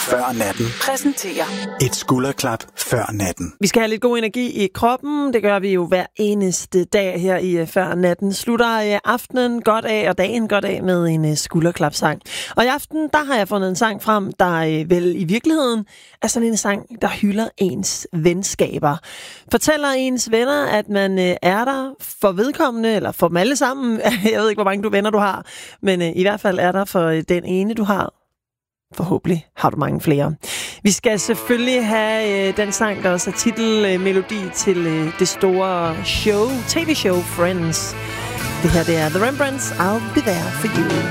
før natten. Præsenterer Et skulderklap før natten. Vi skal have lidt god energi i kroppen. Det gør vi jo hver eneste dag her i før natten. Slutter aftenen godt af, og dagen godt af med en skulderklapsang. Og i aften, der har jeg fundet en sang frem, der vel i virkeligheden er sådan en sang, der hylder ens venskaber. Fortæller ens venner, at man er der for vedkommende, eller for dem alle sammen. Jeg ved ikke, hvor mange venner du har, men i hvert fald er der for den ene, du har. Forhåbentlig har du mange flere. Vi skal selvfølgelig have den sang, der også er titelmelodi til det store show, tv-show Friends. Det her, det er The Rembrandts, I'll Be There For You.